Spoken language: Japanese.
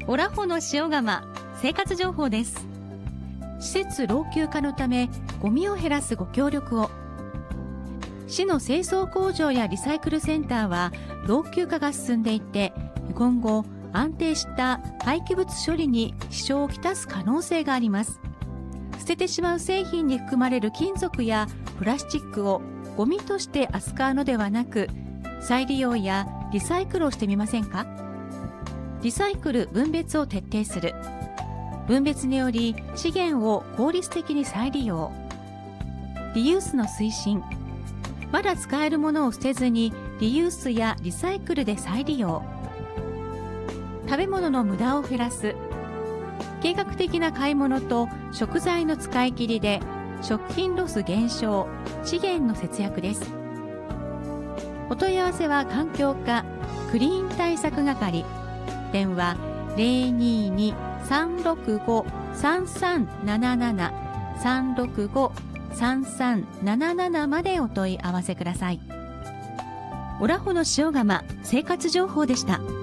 オラホの塩釜生活情報です。施設老朽化のためゴミを減らすご協力を。市の清掃工場やリサイクルセンターは老朽化が進んでいて、今後安定した廃棄物処理に支障をきたす可能性があります。捨ててしまう製品に含まれる金属やプラスチックをゴミとして扱うのではなく、再利用やリサイクルをしてみませんか？リサイクル・分別を徹底する。分別により資源を効率的に再利用。リユースの推進。まだ使えるものを捨てずにリユースやリサイクルで再利用。食べ物の無駄を減らす。計画的な買い物と食材の使い切りで食品ロス減少、資源の節約です。お問い合わせは環境課クリーン対策係。電話 022-365-3377 365-3377 までお問い合わせください。オラホの塩釜生活情報でした。